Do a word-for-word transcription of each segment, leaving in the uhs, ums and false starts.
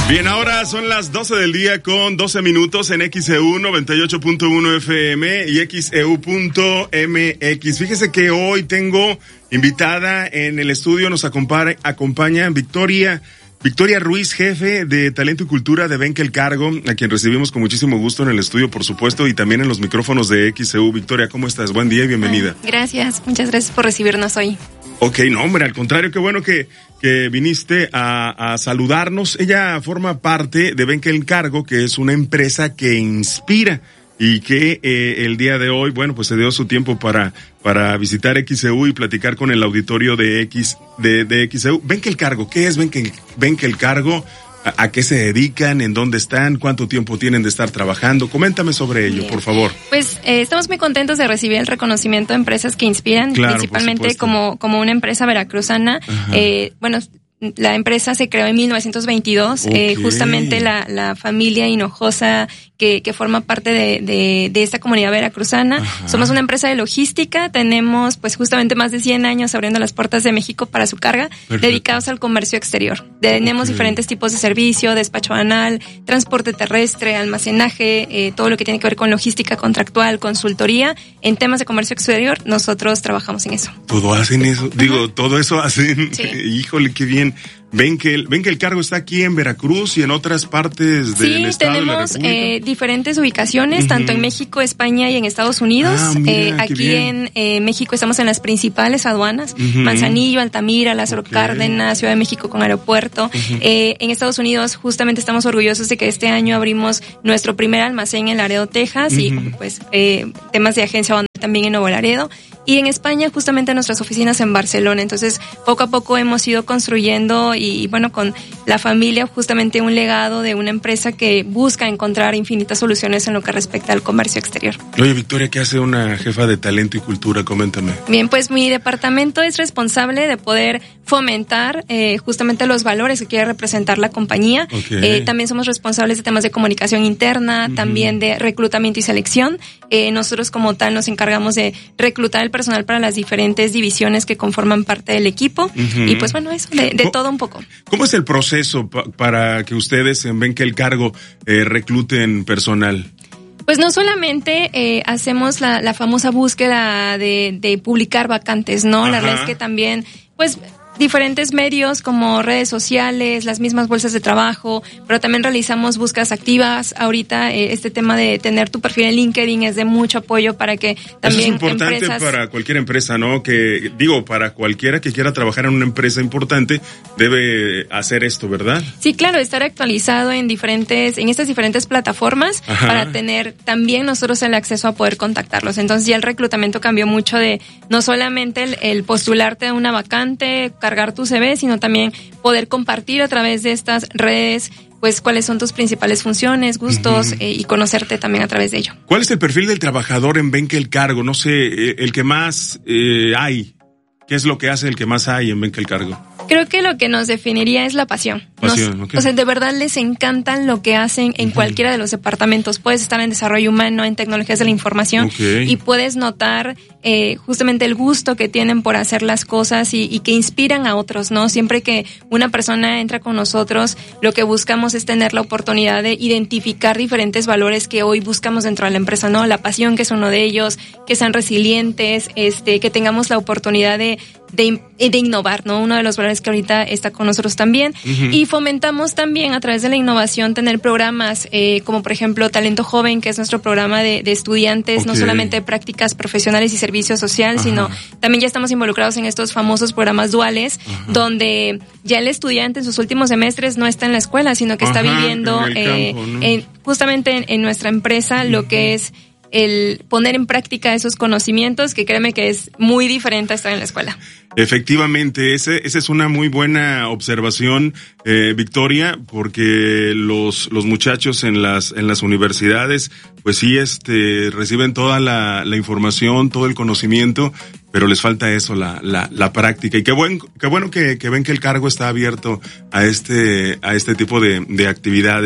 Bien, ahora son las doce del día con doce minutos en X E U noventa y ocho punto uno F M y X E U punto M X. Fíjese que hoy tengo invitada en el estudio, nos acompaña, acompaña Victoria, Victoria Ruiz, jefe de Talento y Cultura de Venke el Cargo, a quien recibimos con muchísimo gusto en el estudio, por supuesto, y también en los micrófonos de X E U. Victoria, ¿cómo estás? Buen día y bienvenida. Ay, gracias, muchas gracias por recibirnos hoy. Ok, no, hombre, al contrario, qué bueno que, que viniste a, a saludarnos. Ella forma parte de Venke el Cargo, que es una empresa que inspira y que eh, el día de hoy, bueno, pues se dio su tiempo para, para visitar X E U y platicar con el auditorio de X, de, de X E U. Venke el Cargo, ¿qué es Venke, Venke el Cargo? ¿A qué se dedican? ¿En dónde están? ¿Cuánto tiempo tienen de estar trabajando? Coméntame sobre ello, Bien. por favor. Pues eh, estamos muy contentos de recibir el reconocimiento de empresas que inspiran, claro, principalmente como, como una empresa veracruzana. Eh, bueno, la empresa se creó en mil novecientos veintidós, okay. eh, justamente la, la familia Hinojosa que, que forma parte de, de, de esta comunidad veracruzana. Ajá. Somos una empresa de logística, tenemos pues justamente más de cien años abriendo las puertas de México para su carga, Perfecto. dedicados al comercio exterior. Tenemos okay. diferentes tipos de servicio, despacho banal, transporte terrestre, almacenaje, eh, todo lo que tiene que ver con logística contractual, consultoría. En temas de comercio exterior, nosotros trabajamos en eso. ¿Todo hacen eso? Ajá. Digo, todo eso hacen. Sí. Híjole, qué bien. Ven que, el, ven que el cargo está aquí en Veracruz y en otras partes del sí, estado de la República. Sí, tenemos eh, diferentes ubicaciones, uh-huh. tanto en México, España y en Estados Unidos. Ah, mira, eh, aquí en eh, México estamos en las principales aduanas, uh-huh. Manzanillo, Altamira, Lázaro okay. Cárdenas, Ciudad de México con aeropuerto. Uh-huh. Eh, en Estados Unidos justamente estamos orgullosos de que este año abrimos nuestro primer almacén en Laredo, Texas, uh-huh. y pues eh, temas de agencia banal también en Nuevo Laredo. Y en España justamente nuestras oficinas en Barcelona. Entonces poco a poco hemos ido construyendo y, y bueno, con la familia justamente un legado de una empresa que busca encontrar infinitas soluciones en lo que respecta al comercio exterior. Oye, Victoria, ¿qué hace una jefa de talento y cultura? Coméntame. Bien, pues mi departamento es responsable de poder fomentar eh, justamente los valores que quiere representar la compañía. Okay. Eh, también somos responsables de temas de comunicación interna, uh-huh. también de reclutamiento y selección. Eh, nosotros como tal nos encargamos de reclutar el personal para las diferentes divisiones que conforman parte del equipo. Uh-huh. Y pues bueno, eso, de, de todo un poco. ¿Cómo es el proceso pa- para que ustedes en Venke el Cargo eh, recluten personal? Pues no solamente eh, hacemos la, la famosa búsqueda de, de publicar vacantes, ¿no? Ajá. La verdad es que también, pues, diferentes medios como redes sociales, las mismas bolsas de trabajo, pero también realizamos búsquedas activas. Ahorita eh, este tema de tener tu perfil en LinkedIn es de mucho apoyo para que también Eso es importante empresas... para cualquier empresa, ¿no? Que digo, para cualquiera que quiera trabajar en una empresa importante debe hacer esto, ¿verdad? Sí, claro, estar actualizado en diferentes, en estas diferentes plataformas. Ajá. Para tener también nosotros el acceso a poder contactarlos. Entonces ya el reclutamiento cambió mucho de no solamente el, el postularte a una vacante, cargar tu C V, sino también poder compartir a través de estas redes pues cuáles son tus principales funciones, gustos, uh-huh. eh, y conocerte también a través de ello. ¿Cuál es el perfil del trabajador en Venke el Cargo? No sé, eh, el que más eh, hay. ¿Qué es lo que hace el que más hay en Venke el Cargo? Creo que lo que nos definiría es la pasión. Pasión, nos, okay. O sea, de verdad les encantan lo que hacen en uh-huh. cualquiera de los departamentos. Puedes estar en desarrollo humano, en tecnologías de la información, okay. y puedes notar eh, justamente el gusto que tienen por hacer las cosas y, y que inspiran a otros, ¿no? Siempre que una persona entra con nosotros, lo que buscamos es tener la oportunidad de identificar diferentes valores que hoy buscamos dentro de la empresa, ¿no? La pasión, que es uno de ellos, que sean resilientes, este, que tengamos la oportunidad de De, de innovar, ¿no? Uno de los valores que ahorita está con nosotros también. Uh-huh. Y fomentamos también a través de la innovación tener programas eh, como por ejemplo Talento Joven, que es nuestro programa de, de estudiantes, okay. no solamente de prácticas profesionales y servicio social, uh-huh. sino también ya estamos involucrados en estos famosos programas duales, uh-huh. donde ya el estudiante en sus últimos semestres no está en la escuela, sino que uh-huh. está viviendo en eh, campo, ¿no? en, justamente en, en nuestra empresa, uh-huh. lo que es el poner en práctica esos conocimientos, que créeme que es muy diferente a estar en la escuela. Efectivamente, ese, esa es una muy buena observación, eh, Victoria, porque los, los muchachos en las, en las universidades, pues sí, este, reciben toda la, la información, todo el conocimiento, pero les falta eso, la, la, la práctica. Y qué buen, qué bueno que, que ven que el cargo está abierto a este, a este tipo de, de actividades.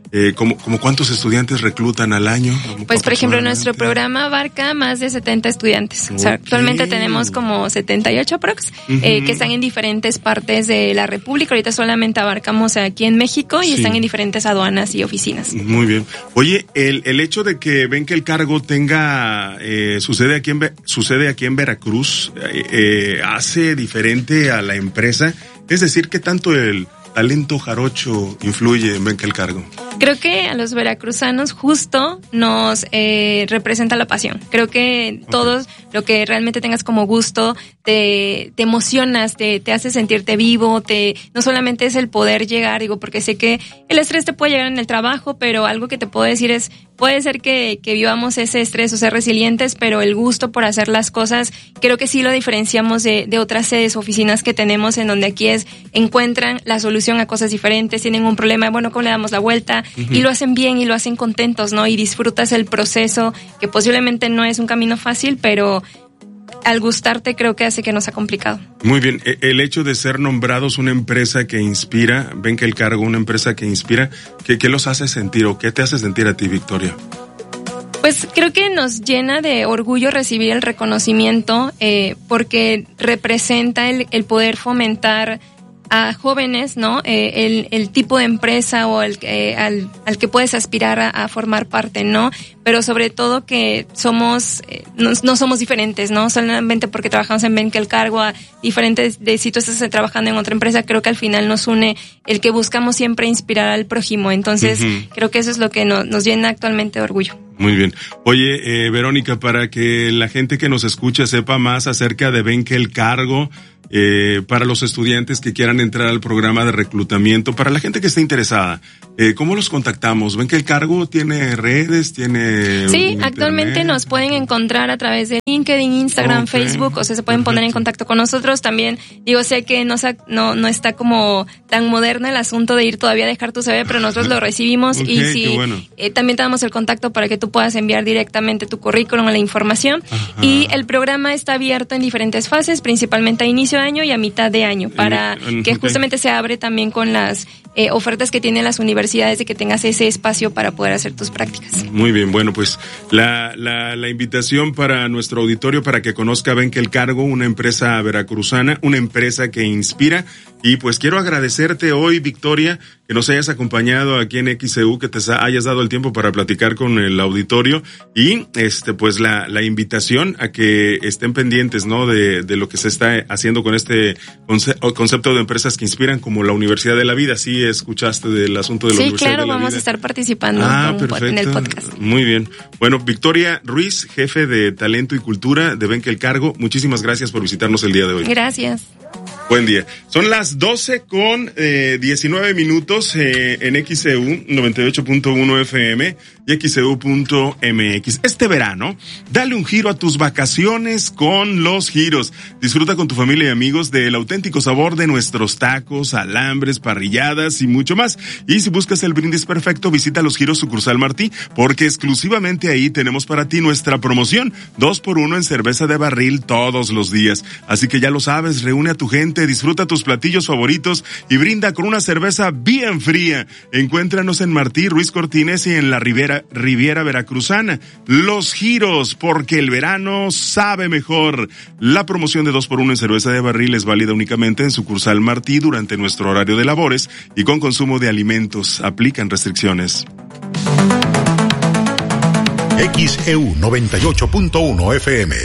Eh, ¿cómo, ¿Cómo cuántos estudiantes reclutan al año? Pues, por ejemplo, nuestro programa abarca más de setenta estudiantes. Okay. O sea, actualmente tenemos como setenta y ocho aprox, uh-huh. eh, que están en diferentes partes de la República. Ahorita solamente abarcamos aquí en México y sí. están en diferentes aduanas y oficinas. Muy bien. Oye, el, el hecho de que ven que el cargo tenga, eh, sucede aquí en, sucede aquí en Veracruz, eh, eh, hace diferente a la empresa. Es decir, ¿qué tanto el talento jarocho influye en Ven que el cargo? Creo que a los veracruzanos justo nos eh, representa la pasión. Creo que okay. todos lo que realmente tengas como gusto te, te emocionas, te, te hace sentirte vivo, te no solamente es el poder llegar, digo, porque sé que el estrés te puede llegar en el trabajo, pero algo que te puedo decir es, puede ser que, que vivamos ese estrés o ser resilientes, pero el gusto por hacer las cosas, creo que sí lo diferenciamos de, de otras sedes o oficinas que tenemos, en donde aquí es, encuentran la solución a cosas diferentes, tienen un problema, bueno, ¿cómo le damos la vuelta? Uh-huh. Y lo hacen bien y lo hacen contentos, ¿no? Y disfrutas el proceso, que posiblemente no es un camino fácil, pero al gustarte creo que hace que no sea complicado. Muy bien, el hecho de ser nombrados una empresa que inspira, Ven que el cargo, una empresa que inspira, ¿qué, qué los hace sentir o qué te hace sentir a ti, Victoria? Pues creo que nos llena de orgullo recibir el reconocimiento, eh, porque representa el, el poder fomentar a jóvenes, ¿no? Eh, el, el tipo de empresa o el, eh, al, al que puedes aspirar a, a formar parte, ¿no? Pero sobre todo que somos, eh, no, no somos diferentes, ¿no? Solamente porque trabajamos en Ven que el cargo, a diferentes de si tú estás trabajando en otra empresa, creo que al final nos une el que buscamos siempre inspirar al prójimo. Entonces, uh-huh. creo que eso es lo que no, nos llena actualmente de orgullo. Muy bien. Oye, eh, Verónica, para que la gente que nos escucha sepa más acerca de Ven que el cargo, eh, para los estudiantes que quieran entrar al programa de reclutamiento, para la gente que esté interesada, eh, ¿cómo los contactamos? ¿Ven que el cargo tiene redes, tiene Sí, internet? Actualmente nos pueden encontrar a través de LinkedIn, Instagram, okay. Facebook, o sea, se pueden Perfecto. Poner en contacto con nosotros. También, digo, sé que no, no, no está como tan moderno el asunto de ir todavía a dejar tu C V, pero nosotros lo recibimos okay, y sí, bueno. eh, también te damos el contacto para que tú puedas enviar directamente tu currículum o la información. Ajá. Y el programa está abierto en diferentes fases, principalmente a inicio de año y a mitad de año, para okay. que justamente se abre también con las eh, ofertas que tienen las universidades de que tengas ese espacio para poder hacer tus prácticas. Muy bien, bueno, pues la, la, la invitación para nuestro auditorio para que conozca Ven que el cargo, una empresa veracruzana, una empresa que inspira. Y pues quiero agradecerte hoy, Victoria, que nos hayas acompañado aquí en X C U, que te hayas dado el tiempo para platicar con el auditorio y este pues la, la invitación a que estén pendientes, ¿no? De, de lo que se está haciendo con este conce- concepto de empresas que inspiran, como la Universidad de la Vida. ¿Sí escuchaste del asunto de la sí, Universidad claro, de la Vida? Sí, claro, vamos a estar participando ah, con, en el podcast. Muy bien. Bueno, Victoria Ruiz, jefe de Talento y Cultura de Ven que el cargo, muchísimas gracias por visitarnos el día de hoy. Gracias. Buen día. Son las doce con eh, diecinueve minutos eh, en X C U noventa y ocho punto uno F M y X C U punto M X. Este verano, dale un giro a tus vacaciones con Los Giros. Disfruta con tu familia y amigos del auténtico sabor de nuestros tacos, alambres, parrilladas y mucho más. Y si buscas el brindis perfecto, visita Los Giros sucursal Martí, porque exclusivamente ahí tenemos para ti nuestra promoción, dos por uno en cerveza de barril todos los días. Así que ya lo sabes, reúne a tu gente, disfruta tus platillos favoritos y brinda con una cerveza bien fría. Encuéntranos en Martí, Ruiz Cortines y en la Riviera, Riviera Veracruzana. Los Giros, porque el verano sabe mejor. La promoción de dos por uno en cerveza de barril es válida únicamente en sucursal Martí durante nuestro horario de labores y con consumo de alimentos. Aplican restricciones. X E U noventa y ocho punto uno F M.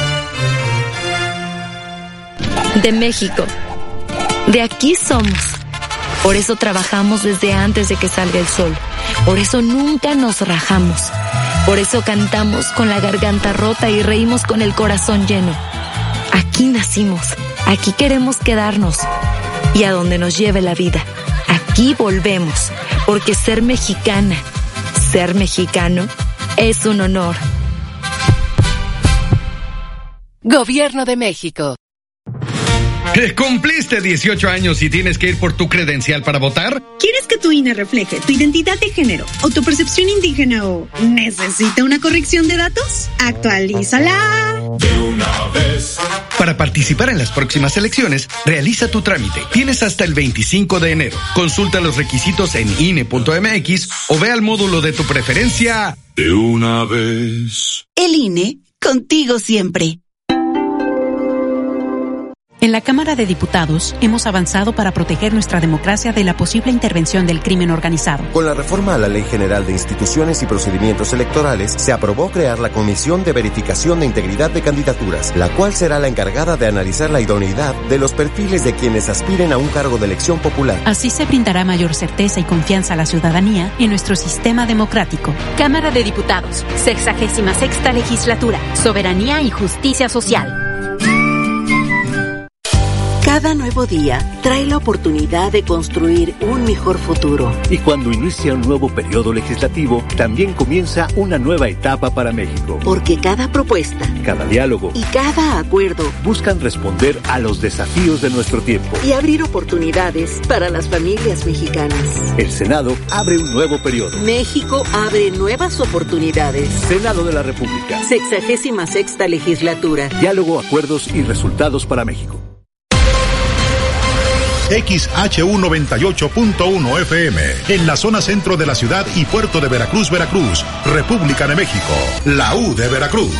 De México. De aquí somos. Por eso trabajamos desde antes de que salga el sol. Por eso nunca nos rajamos. Por eso cantamos con la garganta rota y reímos con el corazón lleno. Aquí nacimos. Aquí queremos quedarnos. Y a donde nos lleve la vida. Aquí volvemos. Porque ser mexicana, ser mexicano, es un honor. Gobierno de México. ¿Cumpliste dieciocho años y tienes que ir por tu credencial para votar? ¿Quieres que tu I N E refleje tu identidad de género o tu percepción indígena o necesita una corrección de datos? ¡Actualízala! De una vez. Para participar en las próximas elecciones, realiza tu trámite. Tienes hasta el veinticinco de enero. Consulta los requisitos en I N E punto M X o ve al módulo de tu preferencia. De una vez. El I N E, contigo siempre. En la Cámara de Diputados hemos avanzado para proteger nuestra democracia de la posible intervención del crimen organizado. Con la reforma a la Ley General de Instituciones y Procedimientos Electorales, se aprobó crear la Comisión de Verificación de Integridad de Candidaturas, la cual será la encargada de analizar la idoneidad de los perfiles de quienes aspiren a un cargo de elección popular. Así se brindará mayor certeza y confianza a la ciudadanía en nuestro sistema democrático. Cámara de Diputados, sexagésima sexta legislatura, soberanía y justicia social. Cada nuevo día trae la oportunidad de construir un mejor futuro. Y cuando inicia un nuevo periodo legislativo, también comienza una nueva etapa para México. Porque cada propuesta, cada diálogo y cada acuerdo buscan responder a los desafíos de nuestro tiempo y abrir oportunidades para las familias mexicanas. El Senado abre un nuevo periodo. México abre nuevas oportunidades. Senado de la República. Sexagésima sexta legislatura. Diálogo, acuerdos y resultados para México. X H U noventa y ocho punto uno F M, en la zona centro de la ciudad y puerto de Veracruz, Veracruz, República de México, la U de Veracruz.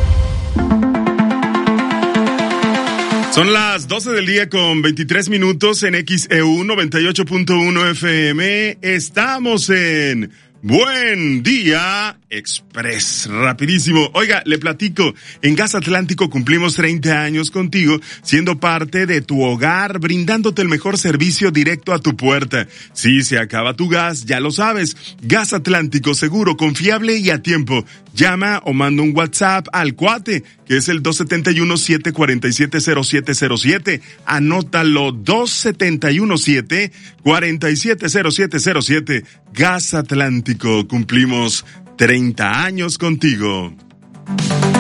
Son las doce del día con veintitrés minutos en X E U noventa y ocho punto uno F M. Estamos en Buen Día Express, rapidísimo. Oiga, le platico, en Gas Atlántico cumplimos treinta años contigo, siendo parte de tu hogar, brindándote el mejor servicio directo a tu puerta. Si se acaba tu gas, ya lo sabes, Gas Atlántico, seguro, confiable y a tiempo. Llama o manda un WhatsApp al cuate, que es el dos siete uno, siete cuatro siete, cero siete cero siete. Anótalo, dos siete uno, siete cuatro siete, cero siete cero siete. Gas Atlántico, cumplimos treinta años contigo.